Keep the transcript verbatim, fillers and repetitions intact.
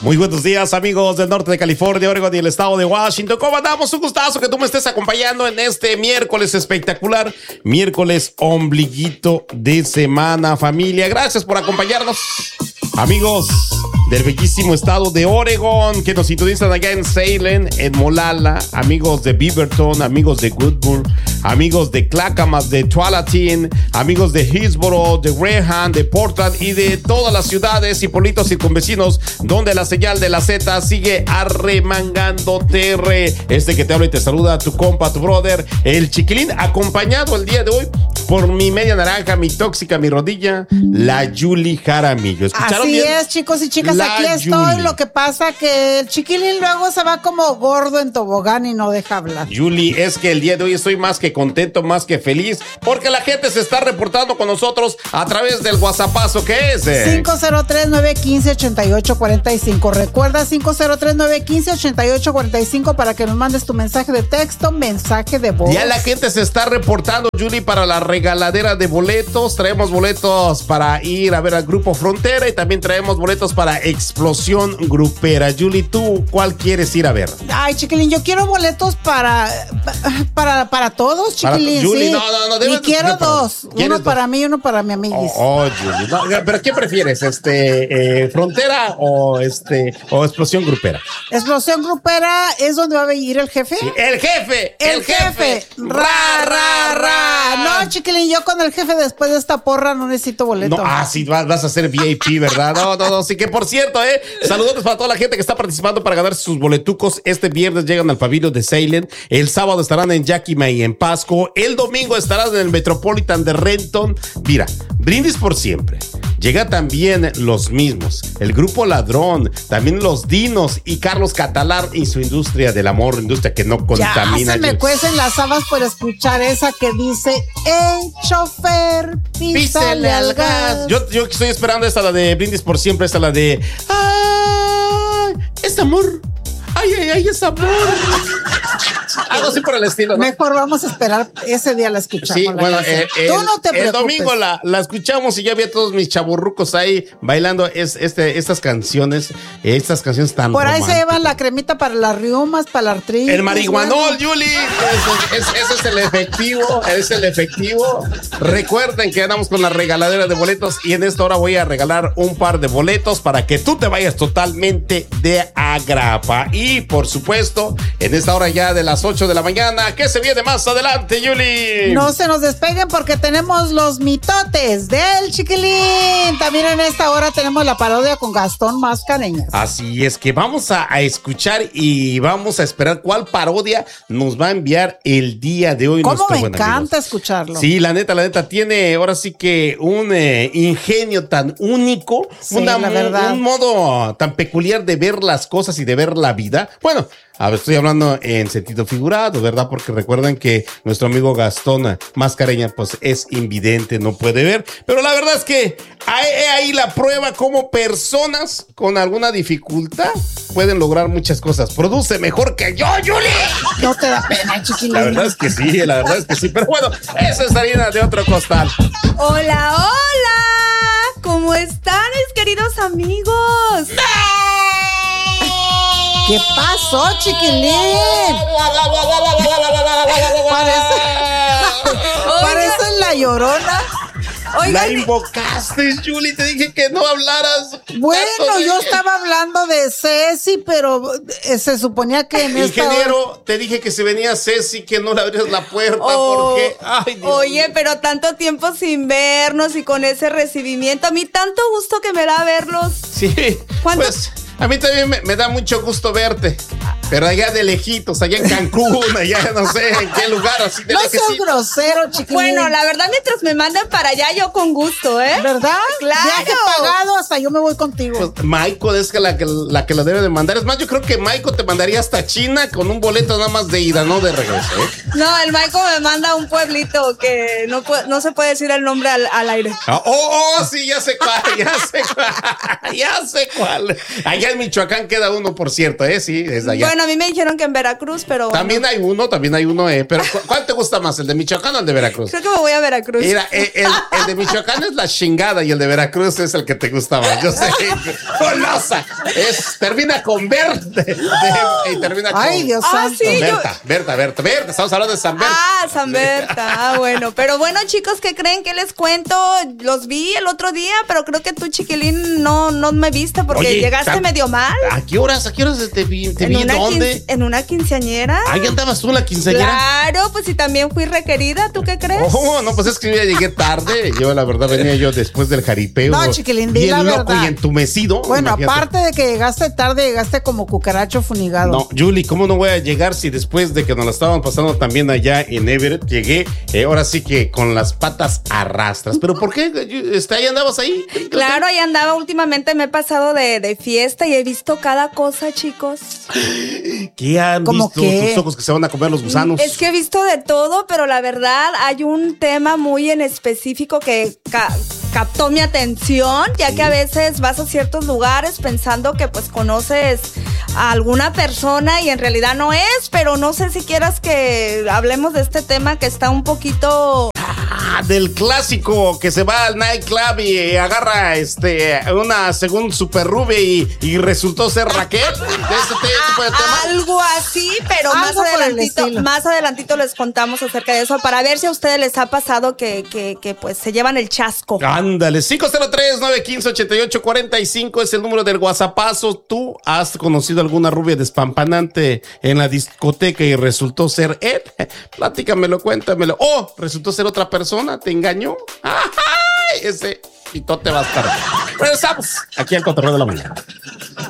Muy buenos días, amigos del norte de California, Oregon y el estado de Washington. ¿Cómo andamos? Un gustazo que tú me estés acompañando en este miércoles espectacular, miércoles ombliguito de semana, familia. Gracias por acompañarnos, amigos del bellísimo estado de Oregon, que nos sintonizan allá en Salem, en Molalla, amigos de Beaverton, amigos de Woodburn, amigos de Clackamas, de Tualatin, amigos de Hillsboro, de Graham, de Portland y de todas las ciudades y pueblitos circunvecinos donde la señal de la Z sigue arremangando terre. Este que te habla y te saluda, tu compa, tu brother, el Chiquilín, acompañado el día de hoy por mi media naranja, mi tóxica, mi rodilla, la Yuli Jaramillo. ¿Escucharon Así bien? es, chicos y chicas, La aquí estoy. Yuli. Lo que pasa que el Chiquilín luego se va como gordo en tobogán y no deja hablar. Yuli, es que el día de hoy estoy más que contento, más que feliz, porque la gente se está reportando con nosotros a través del WhatsAppazo, que es eh? cinco cero tres, nueve uno cinco, ocho ocho cuatro cinco. Recuerda cinco cero tres, nueve uno cinco, ocho ocho cuatro cinco para que nos mandes tu mensaje de texto, mensaje de voz. Ya la gente se está reportando, Yuli, para la regaladera de boletos. Traemos boletos para ir a ver al Grupo Frontera y también traemos boletos para Explosión Grupera. Yuli, ¿tú cuál quieres ir a ver? Ay, Chiquilín, yo quiero boletos para para, para todos, Chiquilín. Para, Yuli, sí. no, no, no, debes y quiero de- dos. ¿Quieres Uno para dos? mí y uno para mi amiguis. Oh, oh, Yuli, no, pero ¿qué prefieres? Este, eh, ¿Frontera o este o Explosión Grupera? Explosión Grupera es donde va a ir el jefe. Sí, el jefe, El, jefe. Ra, ra, ra. No, Chiquilín, yo con el jefe después de esta porra no necesito boleto. No, ah, sí, vas, vas a ser V I P, ¿verdad? No, no, no. Sí, que por cierto, ¿eh? Saludos para toda la gente que está participando para ganar sus boletucos. Este viernes llegan al pabellón de Salem. El sábado estarán en Yakima y en Pasco. El domingo estarán en el Metropolitan de Renton. Mira, brindis por siempre. Llega también los mismos, el Grupo Ladrón, también los Dinos y Carlos Catalán y su industria del amor, industria que no contamina. Ya se me cuecen las habas por escuchar esa que dice, ¡Ey, chofer, písale al gas! Yo, yo estoy esperando esta, la de Brindis por Siempre, esta la de ¡ay, es amor! ¡Ay, ay, ay, es amor! Algo así por el estilo, ¿no? Mejor vamos a esperar, ese día la escuchamos. Sí, la bueno, canción. eh, el, Tú no te el preocupes. domingo la, la escuchamos y ya había todos mis chaburrucos ahí bailando es, este, estas canciones, estas canciones tan Por ahí se románticas. llevan la cremita para las riumas, para la artritis. El marihuanol, bueno. Yuli. Ese es, ese es el efectivo. Es el efectivo. Recuerden que andamos con la regaladera de boletos y en esta hora voy a regalar un par de boletos para que tú te vayas totalmente de agrapa. Y por supuesto, en esta hora ya de las ocho de la mañana, ¿qué se viene más adelante, Yuli? No se nos despeguen porque tenemos los mitotes del Chiquilín. También en esta hora tenemos la parodia con Gastón Mascareñas. Así es que vamos a, a escuchar y vamos a esperar cuál parodia nos va a enviar el día de hoy. Cómo nuestro me buen encanta amigo. escucharlo. Sí, la neta, la neta, tiene ahora sí que un eh, ingenio tan único, Sí, una, la un, verdad. un modo tan peculiar de ver las cosas y de ver la vida. Bueno, a ver, estoy hablando en sentido figurado, ¿verdad? Porque recuerden que nuestro amigo Gastón Mascareña, pues es invidente, no puede ver. Pero la verdad es que hay ahí la prueba cómo personas con alguna dificultad pueden lograr muchas cosas. Produce mejor que yo, Yuli. No te da pena, Chiquilín. La verdad es que sí, la verdad es que sí. Pero bueno, esa es harina de otro costal. Hola, hola. ¿Cómo están, mis queridos amigos? ¿Qué pasó, Chiquilín? Parece, parece la Llorona. La Oigan, invocaste, Yuli. Te dije que no hablaras. Bueno, tanto de- yo estaba hablando de Ceci, pero eh, se suponía que en esta hora- Ingeniero, te dije que si venía Ceci, que no le abrías la puerta. oh, porque. Ay, Dios oye, mío. pero tanto tiempo sin vernos y con ese recibimiento, a mí tanto gusto que me da verlos. Sí, ¿Cuánto? pues a mí también me, me da mucho gusto verte. Pero allá de lejitos, allá en Cancún, allá no sé en qué lugar, así de No seas lejecitos. grosero, Chiquilín. Bueno, la verdad, mientras me manden para allá, yo con gusto, ¿eh? ¿Verdad? Claro. Viaje pagado, hasta yo me voy contigo. Pues Maiko es que la, que la que la debe de mandar. Es más, yo creo que Maiko te mandaría hasta China con un boleto nada más de ida, no de regreso, ¿eh? No, el Maiko me manda a un pueblito que no, pu- no se puede decir el nombre al, al aire. Ah, oh, oh, sí, ya sé cuál, ya sé cuál, ya sé cuál. Allá en Michoacán queda uno, por cierto, ¿eh? Sí, desde allá. Bueno, a mí me dijeron que en Veracruz, pero bueno. También hay uno, también hay uno, eh. Pero ¿cuál te gusta más, el de Michoacán o el de Veracruz? Creo que me voy a Veracruz. Mira, el, el, el de Michoacán es la chingada y el de Veracruz es el que te gusta más. Yo sé, golosa. Es, termina con verde y termina con... Ay, Dios Ah, santo. sí, Berta, yo- Berta, Berta, Berta. Estamos hablando de San Berta. Ah, San Berta. Ah, bueno. Pero bueno, chicos, ¿qué creen? ¿Qué les cuento? Los vi el otro día, pero creo que tú, chiquilín, no, no me viste porque Oye, llegaste tam- medio mal. ¿A qué horas? ¿A qué horas te vi? ¿Te En vi una dónde? quin- en una quinceañera. Ahí andabas tú en la quinceañera. Claro, pues si también fui requerida, ¿tú qué crees? Oh, no, pues es que yo ya llegué tarde. Yo, la verdad, venía yo después del jaripeo. No, chiquilín, di bien la loco verdad. y entumecido. Bueno, Imagínate. aparte de que llegaste tarde, llegaste como cucaracho funigado. No, Julie, ¿cómo no voy a llegar si después de que nos la estaban pasando también allá en Everett, llegué, eh, ahora sí que con las patas a rastras? ¿Pero por qué? Este, ¿Ahí andabas ahí? Claro, ahí andaba. Últimamente me he pasado de, de fiesta y he visto cada cosa, chicos. ¿Qué han ¿Cómo visto qué? tus ojos que se van a comer los gusanos? Es que he visto de todo, pero la verdad hay un tema muy en específico que ca- captó mi atención, ya que a veces vas a ciertos lugares pensando que pues conoces a alguna persona y en realidad no es, pero no sé si quieras que hablemos de este tema que está un poquito... Ah, del clásico que se va al nightclub y agarra este una según Super Ruby y, y resultó ser Raquel. ¿De este tipo de tema? Algo así, pero Algo más por el adelantito, estilo. más adelantito les contamos acerca de eso para ver si a ustedes les ha pasado que, que, que pues se llevan el chasco. Ándale, cinco cero tres, nueve uno cinco, ocho ocho cuatro cinco es el número del WhatsAppazo. ¿Tú has conocido alguna rubia despampanante en la discoteca y resultó ser él? Platícamelo, cuéntamelo. O resultó ser otra persona, te engañó. ¡Ay! Ese pitote va a estar. Regresamos aquí al Cotorreo de la Mañana.